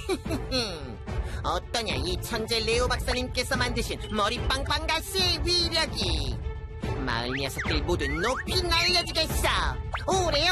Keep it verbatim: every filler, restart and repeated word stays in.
어떠냐, 이 천재 레오 박사님께서 만드신 머리빵빵 가시의 위력이. 마을 녀석들 모두 높이 날려주겠어. 오래